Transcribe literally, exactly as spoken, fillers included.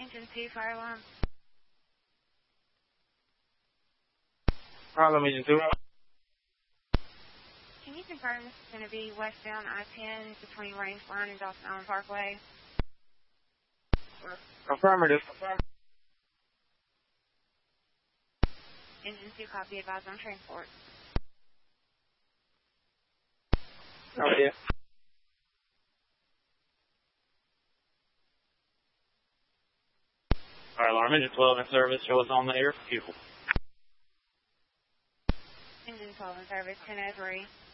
Engine two, fire alarm. Problem, Engine two. Can you confirm this is going to be westbound I ten between Range Line and Dawson Island Parkway? Affirmative. Engine two, copy, advise on transport. Oh, yeah. Fire alarm, Engine twelve in service. Show us on the air for fuel. Engine twelve in service, ten oh three.